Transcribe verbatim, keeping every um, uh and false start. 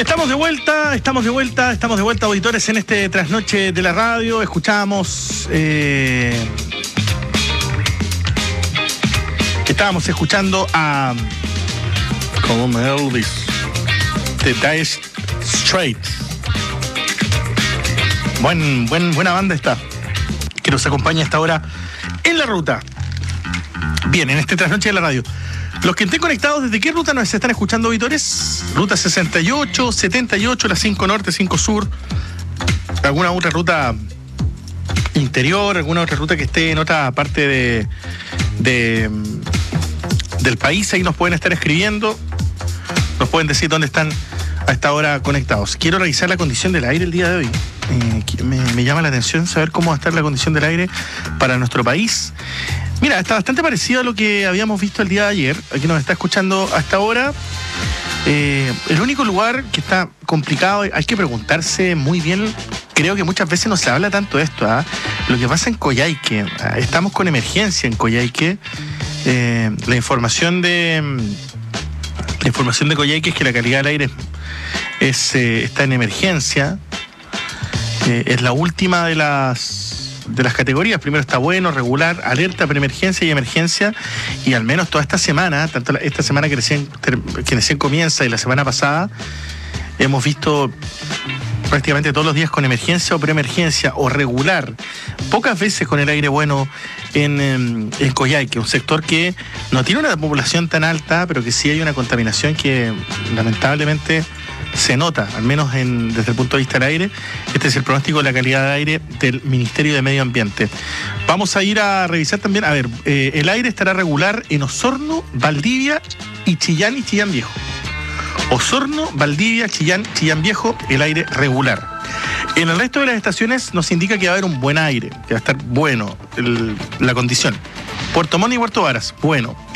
Estamos de vuelta, estamos de vuelta, estamos de vuelta, auditores, en este trasnoche de la radio. Escuchábamos... Eh, estábamos escuchando a... como Elvis, The Dire Straits. Buen, buen, buena banda está, que nos acompaña a esta hora en la ruta. Bien, en este trasnoche de la radio. Los que estén conectados, ¿desde qué ruta nos están escuchando, auditores? Ruta sesenta y ocho, setenta y ocho, la cinco Norte, cinco Sur. ¿Alguna otra ruta interior? ¿Alguna otra ruta que esté en otra parte de, de del país? Ahí nos pueden estar escribiendo. Nos pueden decir dónde están a esta hora conectados. Quiero revisar la condición del aire el día de hoy. Eh, me, me llama la atención saber cómo va a estar la condición del aire para nuestro país. Mira, está bastante parecido a lo que habíamos visto el día de ayer. Aquí nos está escuchando hasta ahora. Eh, el único lugar que está complicado, hay que preguntarse muy bien. Creo que muchas veces no se habla tanto de esto, ¿eh? Lo que pasa en Coyhaique. Estamos con emergencia en Coyhaique. Eh, la información de la información de Coyhaique es que la calidad del aire es, eh, está en emergencia. Eh, es la última de las de las categorías. Primero está bueno, regular, alerta, preemergencia y emergencia. Y al menos toda esta semana, tanto la, esta semana que recién, que recién comienza y la semana pasada, hemos visto prácticamente todos los días con emergencia o preemergencia o regular. Pocas veces con el aire bueno en, en, en Coyhaique, un sector que no tiene una población tan alta, pero que sí hay una contaminación que lamentablemente se nota, al menos en, desde el punto de vista del aire. Este es el pronóstico de la calidad de aire del Ministerio de Medio Ambiente. Vamos a ir a revisar también, a ver, eh, el aire estará regular en Osorno, Valdivia y Chillán y Chillán Viejo. Osorno, Valdivia, Chillán, Chillán Viejo, el aire regular. En el resto de las estaciones nos indica que va a haber un buen aire, que va a estar bueno el, la condición. Puerto Montt y Puerto Varas, bueno.